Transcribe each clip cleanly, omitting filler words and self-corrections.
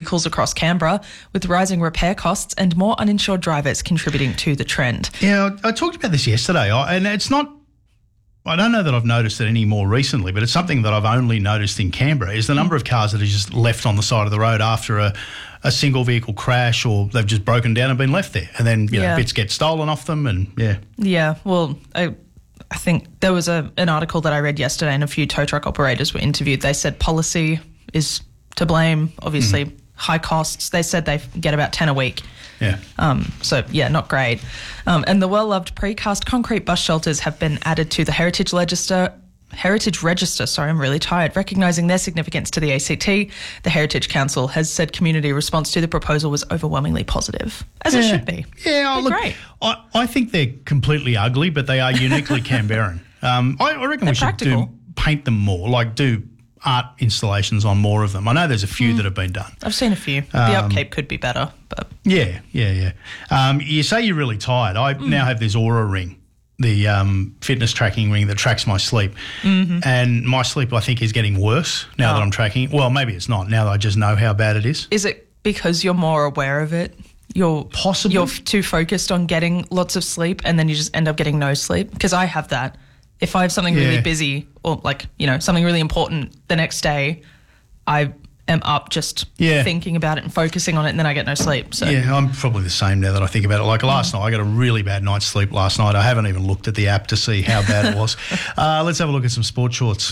vehicles across Canberra, with rising repair costs and more uninsured drivers contributing to the trend. Yeah, I talked about this yesterday, and it's not... I don't know that I've noticed it any more recently, but it's something that I've only noticed in Canberra, is the number of cars that are just left on the side of the road after a single vehicle crash, or they've just broken down and been left there, and then bits get stolen off them, and Yeah, well, I think there was an article that I read yesterday, and a few tow truck operators were interviewed. They said policy is to blame, obviously high costs. They said they get about 10 a week. Yeah. Not great. And the well-loved precast concrete bus shelters have been added to the Heritage Register. I'm really tired. Recognising their significance to the ACT, the Heritage Council has said community response to the proposal was overwhelmingly positive, as it should be. Yeah, look, great. I think they're completely ugly, but they are uniquely Canberran. I reckon we should paint them more, like do art installations on more of them. I know there's a few that have been done. I've seen a few. The upkeep could be better, but yeah. You say you're really tired. I now have this Aura ring, the fitness tracking ring that tracks my sleep, and my sleep I think is getting worse now that I'm tracking it. Well, maybe it's not now that I just know how bad it is. Is it because you're more aware of it? You're too focused on getting lots of sleep, and then you just end up getting no sleep? Because I have that. If I have something really busy or something really important the next day, I am up just thinking about it and focusing on it, and then I get no sleep. So yeah, I'm probably the same now that I think about it. Like last night, I got a really bad night's sleep last night. I haven't even looked at the app to see how bad it was. Let's have a look at some sports shorts.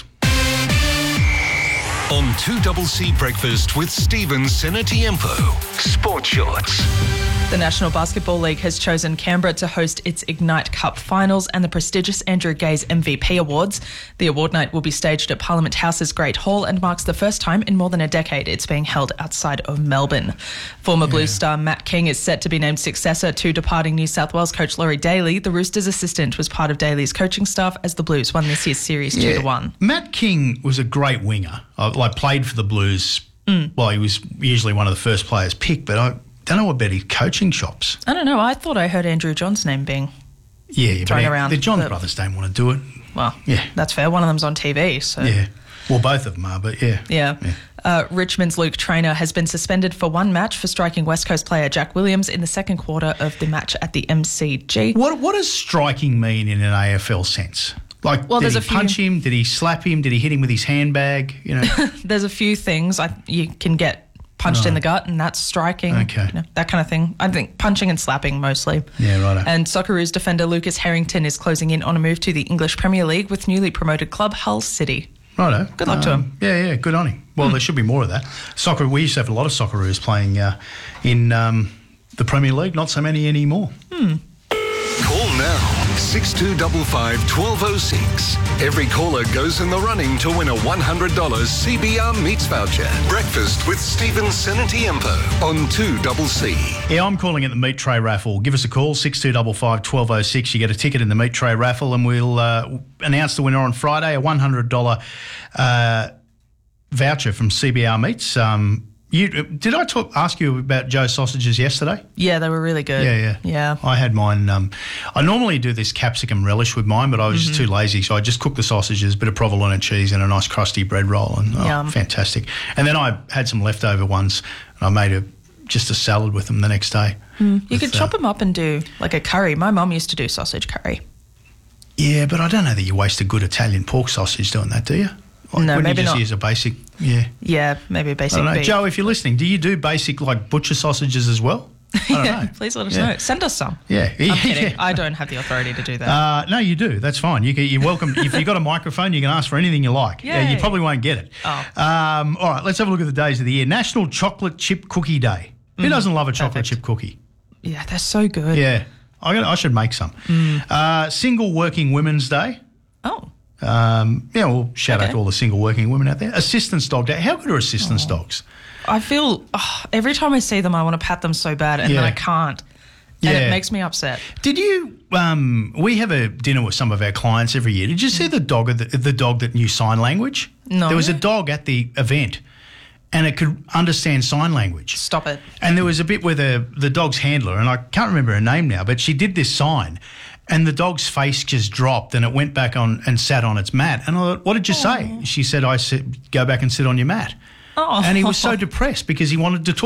On 2CC Breakfast with Stephen Senatiempo. Sports Shorts. The National Basketball League has chosen Canberra to host its Ignite Cup finals and the prestigious Andrew Gaze MVP Awards. The award night will be staged at Parliament House's Great Hall and marks the first time in more than a decade it's being held outside of Melbourne. Former Blues star Matt King is set to be named successor to departing New South Wales coach Laurie Daly. The Roosters' assistant was part of Daly's coaching staff as the Blues won this year's series 2-1. Matt King was a great winger. Played for the Blues. Well, he was usually one of the first players picked, but I don't know about his coaching chops. I don't know. I thought I heard Andrew John's name being thrown around. The John brothers don't want to do it. Well, that's fair. One of them's on TV, so... Yeah. Well, both of them are, but Yeah. Richmond's Luke Traynor has been suspended for one match for striking West Coast player Jack Williams in the second quarter of the match at the MCG. What does striking mean in an AFL sense? Did he punch him? Did he slap him? Did he hit him with his handbag? There's a few things. You can get punched in the gut, and that's striking. Okay. That kind of thing. I think punching and slapping mostly. Yeah, right. And Socceroos defender Lucas Harrington is closing in on a move to the English Premier League with newly promoted club Hull City. Righto. Good luck to him. Yeah, good on him. Well, there should be more of that. We used to have a lot of Socceroos playing in the Premier League. Not so many anymore. Call now. 6255 1206. Every caller goes in the running to win a $100 CBR Meats voucher. Breakfast with Stephen Senatiempo on 2CC. Yeah, I'm calling it the Meat Tray Raffle. Give us a call, 6255 1206. You get a ticket in the Meat Tray Raffle, and we'll announce the winner on Friday, a $100 voucher from CBR Meats. Did I ask you about Joe's sausages yesterday? Yeah, they were really good. Yeah. I had mine. I normally do this capsicum relish with mine, but I was just too lazy, so I just cooked the sausages, a bit of provolone cheese, and a nice crusty bread roll, and fantastic. And then I had some leftover ones, and I made just a salad with them the next day. You could chop them up and do like a curry. My mum used to do sausage curry. Yeah, but I don't know that you waste a good Italian pork sausage doing that, do you? No, maybe not. Use a basic, Yeah, maybe a basic beef. Joe, if you're listening, do you do basic butcher sausages as well? I don't know. Please let us know. Send us some. Yeah. I'm kidding. I don't have the authority to do that. No, you do. That's fine. You're welcome. If you've got a microphone, you can ask for anything you like. Yay. Yeah, you probably won't get it. Oh. All right, let's have a look at the days of the year. National Chocolate Chip Cookie Day. Who doesn't love a chocolate chip cookie? Yeah, they're so good. Yeah. I should make some. Single Working Women's Day. Oh. We'll shout out to all the single working women out there. Assistance Dog Day. How good are assistance dogs? I feel every time I see them, I want to pat them so bad, and then I can't. And it makes me upset. Did you? We have a dinner with some of our clients every year. Did you see the dog that knew sign language? No. There was a dog at the event, and it could understand sign language. Stop it. And there was a bit where the dog's handler, and I can't remember her name now, but she did this sign. And the dog's face just dropped, and it went back on and sat on its mat. And I thought, what did you say? She said, I said, go back and sit on your mat. And he was so depressed because he wanted to talk.